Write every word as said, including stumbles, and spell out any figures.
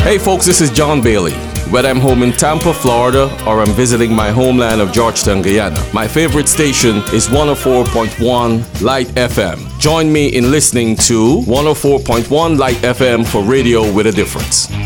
Hey folks, this is John Bailey. Whether I'm home in Tampa, Florida, or I'm visiting my homeland of Georgetown, Guyana, my favorite station is one oh four point one Light F M. Join me in listening to one oh four point one Light F M for radio with a difference.